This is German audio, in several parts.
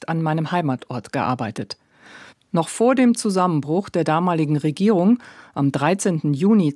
direkt an meinem Heimatort gearbeitet. Noch vor dem Zusammenbruch der damaligen Regierung, am 13. Juni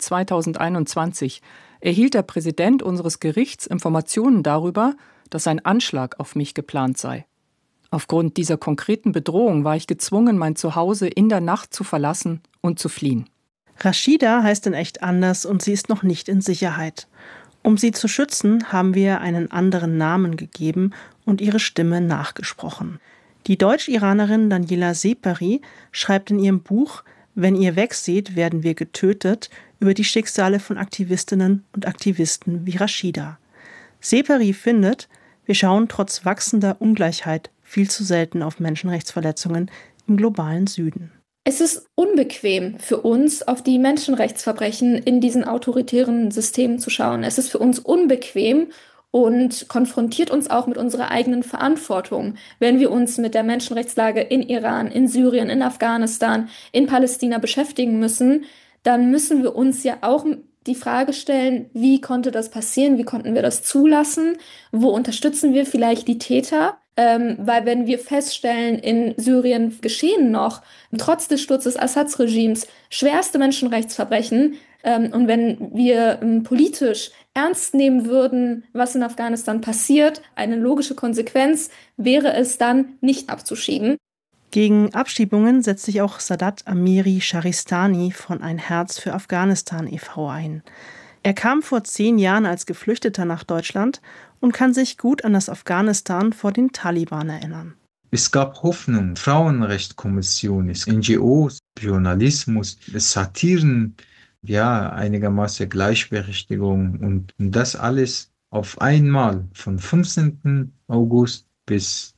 2021, erhielt der Präsident unseres Gerichts Informationen darüber, dass ein Anschlag auf mich geplant sei. Aufgrund dieser konkreten Bedrohung war ich gezwungen, mein Zuhause in der Nacht zu verlassen und zu fliehen. Rashida heißt in echt anders und sie ist noch nicht in Sicherheit. Um sie zu schützen, haben wir einen anderen Namen gegeben und ihre Stimme nachgesprochen. Die Deutsch-Iranerin Daniela Separi schreibt in ihrem Buch »Wenn ihr wegseht, werden wir getötet« über die Schicksale von Aktivistinnen und Aktivisten wie Rashida. Separi findet, wir schauen trotz wachsender Ungleichheit viel zu selten auf Menschenrechtsverletzungen im globalen Süden. Es ist unbequem für uns, auf die Menschenrechtsverbrechen in diesen autoritären Systemen zu schauen. Es ist für uns unbequem und konfrontiert uns auch mit unserer eigenen Verantwortung, wenn wir uns mit der Menschenrechtslage in Iran, in Syrien, in Afghanistan, in Palästina beschäftigen müssen. Dann müssen wir uns ja auch die Frage stellen, wie konnte das passieren? Wie konnten wir das zulassen? Wo unterstützen wir vielleicht die Täter? Weil wenn wir feststellen, in Syrien geschehen noch, trotz des Sturzes Assads Regimes, schwerste Menschenrechtsverbrechen, und wenn wir politisch ernst nehmen würden, was in Afghanistan passiert, eine logische Konsequenz wäre es dann, nicht abzuschieben. Gegen Abschiebungen setzt sich auch Sadat Amiri Sharistani von Ein Herz für Afghanistan e.V. ein. Er kam vor 10 Jahren als Geflüchteter nach Deutschland und kann sich gut an das Afghanistan vor den Taliban erinnern. Es gab Hoffnung, Frauenrechtskommission, NGOs, Journalismus, Satiren, ja, einigermaßen Gleichberechtigung und das alles auf einmal von 15. August bis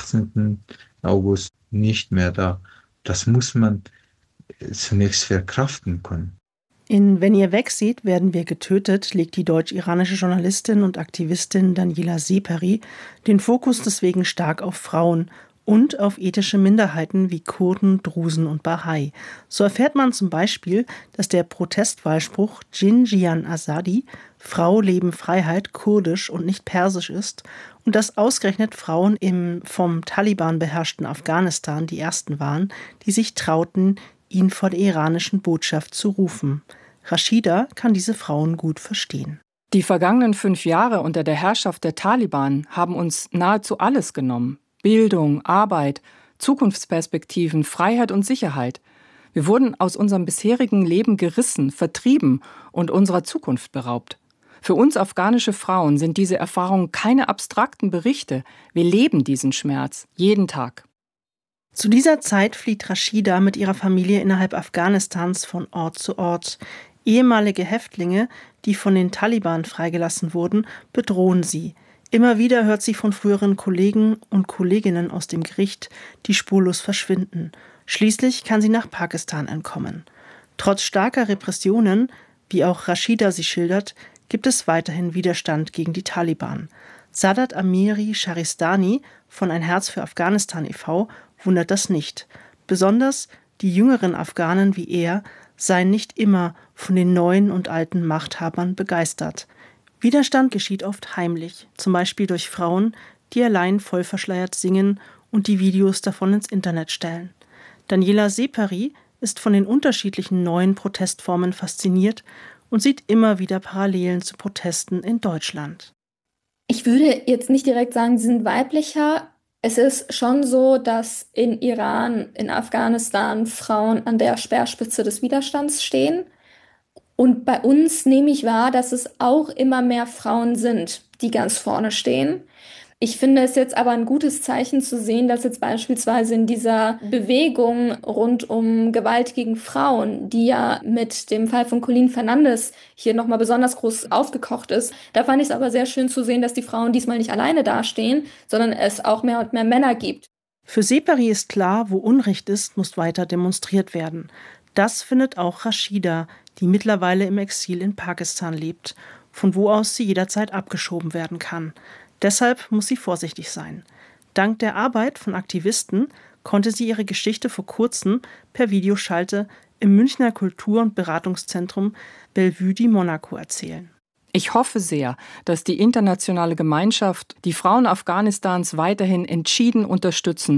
18. August nicht mehr da. Das muss man zunächst verkraften können. In Wenn ihr wegseht, werden wir getötet, legt die deutsch-iranische Journalistin und Aktivistin Daniela Separi den Fokus deswegen stark auf Frauen und auf ethische Minderheiten wie Kurden, Drusen und Bahai. So erfährt man zum Beispiel, dass der Protestwahlspruch Jin Jiyan Azadi, Frau, Leben, Freiheit, kurdisch und nicht persisch ist und dass ausgerechnet Frauen im vom Taliban beherrschten Afghanistan die ersten waren, die sich trauten, ihn vor der iranischen Botschaft zu rufen. Rashida kann diese Frauen gut verstehen. Die vergangenen 5 Jahre unter der Herrschaft der Taliban haben uns nahezu alles genommen. Bildung, Arbeit, Zukunftsperspektiven, Freiheit und Sicherheit. Wir wurden aus unserem bisherigen Leben gerissen, vertrieben und unserer Zukunft beraubt. Für uns afghanische Frauen sind diese Erfahrungen keine abstrakten Berichte. Wir leben diesen Schmerz jeden Tag. Zu dieser Zeit flieht Rashida mit ihrer Familie innerhalb Afghanistans von Ort zu Ort. Ehemalige Häftlinge, die von den Taliban freigelassen wurden, bedrohen sie. Immer wieder hört sie von früheren Kollegen und Kolleginnen aus dem Gericht, die spurlos verschwinden. Schließlich kann sie nach Pakistan entkommen. Trotz starker Repressionen, wie auch Rashida sie schildert, gibt es weiterhin Widerstand gegen die Taliban. Sadat Amiri Sharistani von Ein Herz für Afghanistan e.V. wundert das nicht. Besonders die jüngeren Afghanen wie er seien nicht immer von den neuen und alten Machthabern begeistert. Widerstand geschieht oft heimlich, zum Beispiel durch Frauen, die allein vollverschleiert singen und die Videos davon ins Internet stellen. Daniela Separi ist von den unterschiedlichen neuen Protestformen fasziniert und sieht immer wieder Parallelen zu Protesten in Deutschland. Ich würde jetzt nicht direkt sagen, sie sind weiblicher. Es ist schon so, dass in Iran, in Afghanistan Frauen an der Speerspitze des Widerstands stehen. Und bei uns nehme ich wahr, dass es auch immer mehr Frauen sind, die ganz vorne stehen. Ich finde es jetzt aber ein gutes Zeichen zu sehen, dass jetzt beispielsweise in dieser Bewegung rund um Gewalt gegen Frauen, die ja mit dem Fall von Colleen Fernandes hier nochmal besonders groß aufgekocht ist, da fand ich es aber sehr schön zu sehen, dass die Frauen diesmal nicht alleine dastehen, sondern es auch mehr und mehr Männer gibt. Für Separi ist klar, wo Unrecht ist, muss weiter demonstriert werden. Das findet auch Rashida, die mittlerweile im Exil in Pakistan lebt, von wo aus sie jederzeit abgeschoben werden kann. Deshalb muss sie vorsichtig sein. Dank der Arbeit von Aktivisten konnte sie ihre Geschichte vor kurzem per Videoschalte im Münchner Kultur- und Beratungszentrum Bellevue di Monaco erzählen. Ich hoffe sehr, dass die internationale Gemeinschaft die Frauen Afghanistans weiterhin entschieden unterstützen